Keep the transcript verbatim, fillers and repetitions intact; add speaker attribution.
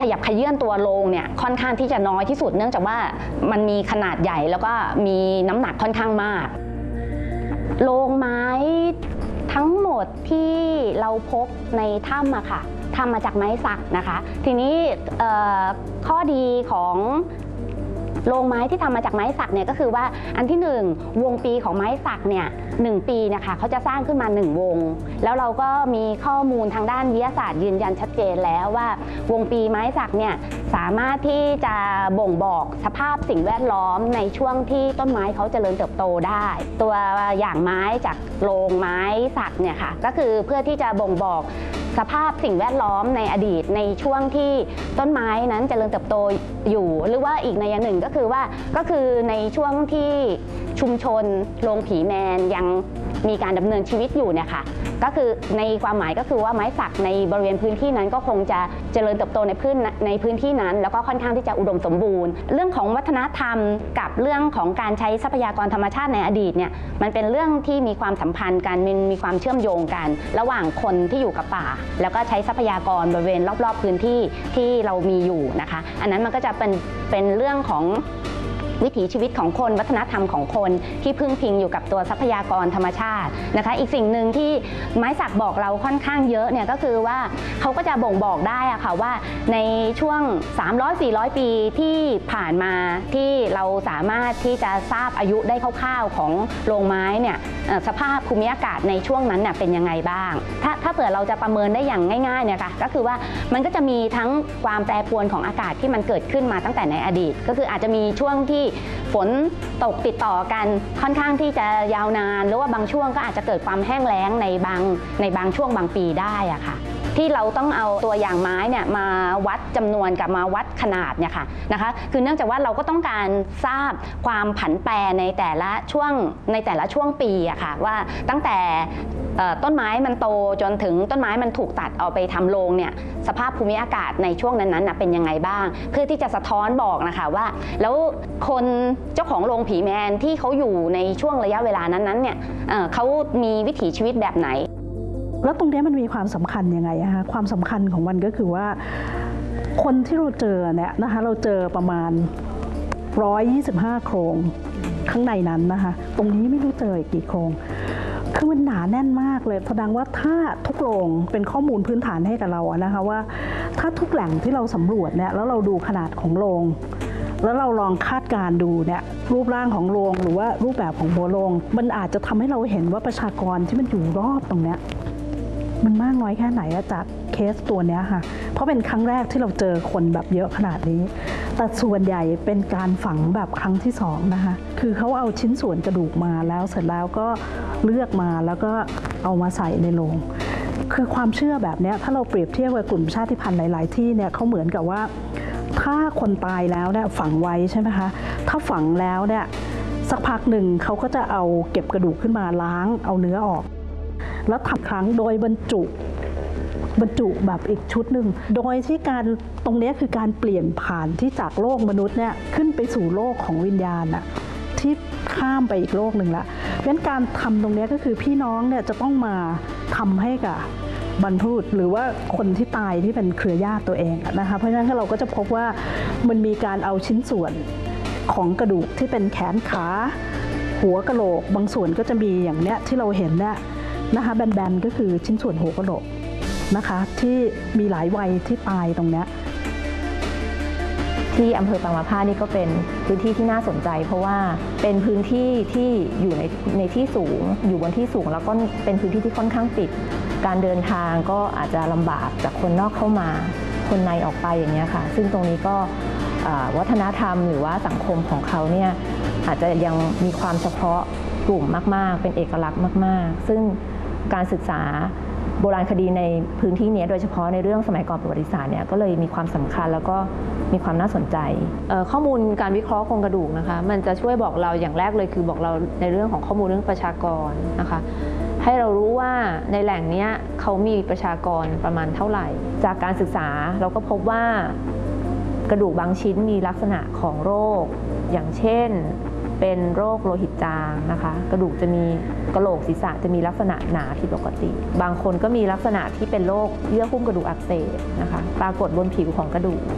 Speaker 1: ขยับขยื่นตัวโลงเนี่ยค่อนข้างที่จะน้อยที่สุดเนื่องจากว่ามันมีขนาดใหญ่แล้วก็มีน้ำหนักค่อนข้างมากโลงไม้ทั้งหมดที่เราพบในถ้ำอะค่ะทำมาจากไม้สักนะคะทีนี้ข้อดีของโรงไม้ที่ทำมาจากไม้สักเนี่ยก็คือว่าอันที่หนึ่งวงปีของไม้สักเนี่ยหนึ่งปีนะคะเขาจะสร้างขึ้นมาหนึ่งวงแล้วเราก็มีข้อมูลทางด้านวิทยาศาสตร์ยืนยันชัดเจนแล้วว่าวงปีไม้สักเนี่ยสามารถที่จะบ่งบอกสภาพสิ่งแวดล้อมในช่วงที่ต้นไม้เขาเจริญเติบโตได้ตัวอย่างไม้จากโรงไม้สักเนี่ยค่ะก็คือเพื่อที่จะบ่งบอกสภาพสิ่งแวดล้อมในอดีตในช่วงที่ต้นไม้นั้นเจริญเติบโตอยู่หรือว่าอีกในอย่างหนึ่งก็คือว่าก็คือในช่วงที่ชุมชนโรงผีแมนยังมีการดำเนินชีวิตอยู่เนี่ยค่ะก็คือในความหมายก็คือว่าไม้สักในบริเวณพื้นที่นั้นก็คงจะเจริญเติบโตในพื้นในพื้นที่นั้นแล้วก็ค่อนข้างที่จะอุดมสมบูรณ์เรื่องของวัฒนธรรมกับเรื่องของการใช้ทรัพยากรธรรมชาติในอดีตเนี่ยมันเป็นเรื่องที่มีความสัมพันธ์กันมันมีความเชื่อมโยงกันระหว่างคนที่อยู่กับป่าแล้วก็ใช้ทรัพยากรบริเวณรอบๆพื้นที่ที่เรามีอยู่นะคะอันนั้นมันก็จะเป็นเป็นเรื่องของวิถีชีวิตของคนวัฒนธรรมของคนที่พึ่งพิงอยู่กับตัวทรัพยากรธรรมชาตินะคะอีกสิ่งหนึ่งที่ไม้สักบอกเราค่อนข้างเยอะเนี่ยก็คือว่าเขาก็จะบ่งบอกได้อะค่ะว่าในช่วง สามร้อย สี่ร้อย ปีที่ผ่านมาที่เราสามารถที่จะทราบอายุได้คร่าวๆของโรงไม้เนี่ยสภาพภูมิอากาศในช่วงนั้นเนี่ยเป็นยังไงบ้างถ้าถ้าเผื่อเราจะประเมินได้อย่างง่ายๆเนี่ยค่ะก็คือว่ามันก็จะมีทั้งความแปรปรวนของอากาศที่มันเกิดขึ้นมาตั้งแต่ในอดีตก็คืออาจจะมีช่วงที่ฝนตกติดต่อกันค่อนข้างที่จะยาวนานหรือว่าบางช่วงก็อาจจะเกิดความแห้งแล้งในบางในบางช่วงบางปีได้อะค่ะที่เราต้องเอาตัวอย่างไม้เนี่ยมาวัดจำนวนกับมาวัดขนาดเนี่ยค่ะนะคะคือเนื่องจากว่าเราก็ต้องการทราบความผันแปรในแต่ละช่วงในแต่ละช่วงปีอะค่ะว่าตั้งแต่ต้นไม้มันโตจนถึงต้นไม้มันถูกตัดเอาไปทำโรงเนี่ยสภาพภูมิอากาศในช่วงนั้นๆเป็นยังไงบ้างเพื่อที่จะสะท้อนบอกนะคะว่าแล้วคนเจ้าของโรงผีแมนที่เขาอยู่ในช่วงระยะเวลานั้นๆเนี่ยเขามีวิถีชีวิตแบบไหน
Speaker 2: แล้วตรงนี้มันมีความสำคัญยังไงอะคะความสำคัญของมันก็คือว่าคนที่เราเจอเนี่ยนะคะเราเจอประมาณหนึ่งร้อยยี่สิบห้าโครงข้างในนั้นนะคะตรงนี้ไม่รู้เจออีกกี่โครงคือมันหนาแน่นมากเลยแสดงว่าถ้าทุกโรงเป็นข้อมูลพื้นฐานให้กับเราอะนะคะว่าถ้าทุกแหล่งที่เราสำรวจเนี่ยแล้วเราดูขนาดของโรงแล้วเราลองคาดการดูเนี่ยรูปร่างของโรงหรือว่ารูปแบบของหัวโรงมันอาจจะทำให้เราเห็นว่าประชากรที่มันอยู่รอบตรงเนี้ยมันมากน้อยแค่ไหนจากเคสตัวนี้ค่ะเพราะเป็นครั้งแรกที่เราเจอคนแบบเยอะขนาดนี้แต่ส่วนใหญ่เป็นการฝังแบบครั้งที่สองนะคะคือเขาเอาชิ้นส่วนกระดูกมาแล้วเสร็จแล้วก็เลือกมาแล้วก็เอามาใส่ในโลงคือความเชื่อแบบนี้ถ้าเราเปรียบเทียบกับกลุ่มชาติพันธุ์หลายๆที่เนี่ยเขาเหมือนกับว่าถ้าคนตายแล้วเนี่ยฝังไว้ใช่ไหมคะถ้าฝังแล้วเนี่ยสักพักหนึ่งเขาก็จะเอาเก็บกระดูกขึ้นมาล้างเอาเนื้อออกแล้วทำครั้งโดยบรรจุบรรจุแบบอีกชุดหนึ่งโดยที่การตรงนี้คือการเปลี่ยนผ่านที่จากโลกมนุษย์เนี่ยขึ้นไปสู่โลกของวิญญาณน่ะที่ข้ามไปอีกโลกหนึ่งละเพราะฉะนั้นการทำตรงนี้ก็คือพี่น้องเนี่ยจะต้องมาทำให้กับบรรพบุรุษหรือว่าคนที่ตายที่เป็นเครือญาติตัวเองนะคะเพราะฉะนั้นเราก็จะพบว่ามันมีการเอาชิ้นส่วนของกระดูกที่เป็นแขนขาหัวกะโหลกบางส่วนก็จะมีอย่างเนี้ยที่เราเห็นเนี่ยนะคะแบนๆก็คือชิ้นส่วนหัวกะโหลกนะคะที่มีหลายวัยที่ตายตรงเนี้ย
Speaker 3: ที่อำเภอปางมะผ้านี่ก็เป็นพื้นที่ที่น่าสนใจเพราะว่าเป็นพื้นที่ที่อยู่ในในที่สูงอยู่บนที่สูงแล้วก็เป็นพื้นที่ที่ค่อนข้างปิดการเดินทางก็อาจจะลำบากจากคนนอกเข้ามาคนในออกไปอย่างเงี้ยค่ะซึ่งตรงนี้ก็วัฒนธรรมหรือว่าสังคมของเขาเนี่ยอาจจะยังมีความเฉพาะกลุ่มมากๆเป็นเอกลักษณ์มากๆซึ่งการศึกษาโบราณคดีในพื้นที่นี้โดยเฉพาะในเรื่องสมัยก่อนประวัติศาสตร์เนี่ยก็เลยมีความสำคัญแล้วก็มีความน่าสนใจข้อมูลการวิเคราะห์โครงกระดูกนะคะมันจะช่วยบอกเราอย่างแรกเลยคือบอกเราในเรื่องของข้อมูลเรื่องประชากรนะคะให้เรารู้ว่าในแหล่งนี้เขามีประชากรประมาณเท่าไหร่จากการศึกษาเราก็พบว่ากระดูกบางชิ้นมีลักษณะของโรคอย่างเช่นเป็นโรคโลหิตจางนะคะกระดูกจะมีกะโหลกศีรษะจะมีลักษณะหนาผิดปกติบางคนก็มีลักษณะที่เป็นโรคเยื่อหุ้มกระดูกอักเสบนะคะปรากฏบนผิวของกระดูก